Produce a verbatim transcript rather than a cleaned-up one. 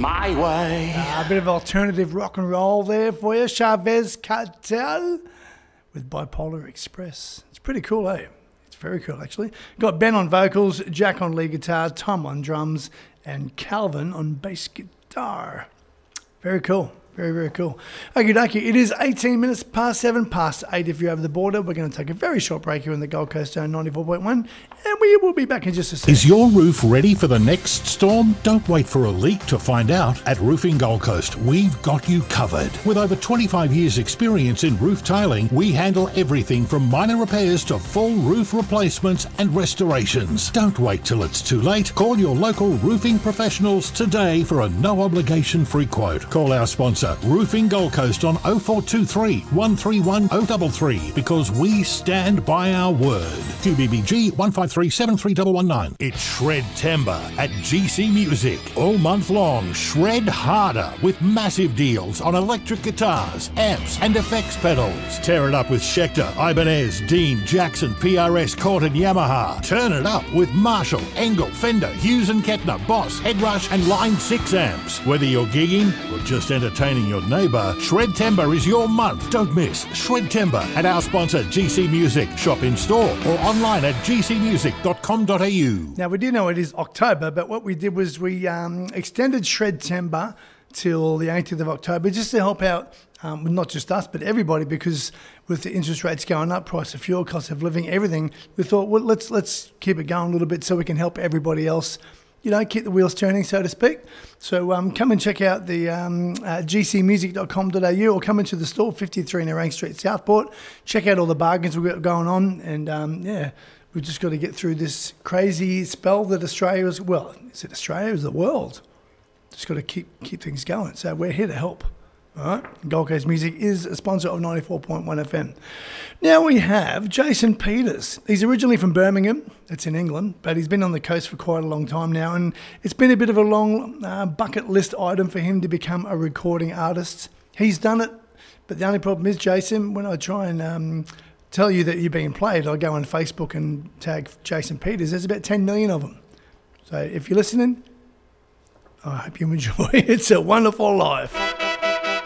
my way. Uh, a bit of alternative rock and roll there for you. Chavez Cartel with Bipolar Express. It's pretty cool, eh? It's very cool, actually. Got Ben on vocals, Jack on lead guitar, Tom on drums, and Calvin on bass guitar. Very cool. Very, very cool. Okie dokie, it is eighteen minutes past seven, past eight if you're over the border. We're going to take a very short break here in the Gold Coast Zone ninety-four point one, and we will be back in just a second. Is your roof ready for the next storm? Don't wait for a leak to find out. At Roofing Gold Coast, we've got you covered. With over twenty-five years experience in roof tiling, we handle everything from minor repairs to full roof replacements and restorations. Don't wait till it's too late. Call your local roofing professionals today for a no-obligation free quote. Call our sponsor, Roofing Gold Coast, on oh four two three, one three one, oh three three, because we stand by our word. Q B B G one five three seven three one one nine. It's Shred Timber at G C Music. All month long, shred harder with massive deals on electric guitars, amps and effects pedals. Tear it up with Schecter, Ibanez, Dean, Jackson, P R S, Cort and Yamaha. Turn it up with Marshall, Engel, Fender, Hughes and Kettner, Boss, Headrush and Line six amps. Whether you're gigging or just entertaining your neighbour, Shred Timber is your month. Don't miss Shred Timber at our sponsor G C Music. Shop in store or online at g c music dot com dot a u. Now, we do know it is October, but what we did was we um, extended Shred Timber till the eighteenth of October just to help out, um, not just us, but everybody, because with the interest rates going up, price of fuel, cost of living, everything, we thought, well, let's let's keep it going a little bit so we can help everybody else, you know, keep the wheels turning, so to speak. So um, come and check out the um, uh, g c music dot com dot a u or come into the store, fifty-three Nerang Street, Southport. Check out all the bargains we've got going on. And, um, yeah, we've just got to get through this crazy spell that Australia is, well, is it Australia? Is the world? Just got to keep keep things going. So we're here to help. All right. Gold Coast Music is a sponsor of ninety-four point one F M. Now we have Jason Peters. He's originally from Birmingham. It's in England, but he's been on the coast for quite a long time now, and it's been a bit of a long uh, bucket list item for him to become a recording artist. He's done it, but the only problem is, Jason, when I try and um, tell you that you're being played, I go on Facebook and tag Jason Peters. There's about ten million of them. So if you're listening, I hope you enjoy. It's a wonderful life.